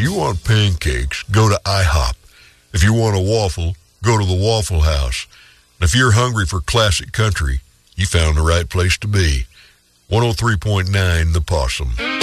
you want pancakes, go to IHOP. If you want a waffle, go to the Waffle House. And if you're hungry for classic country, you found the right place to be. 103.9 The Possum.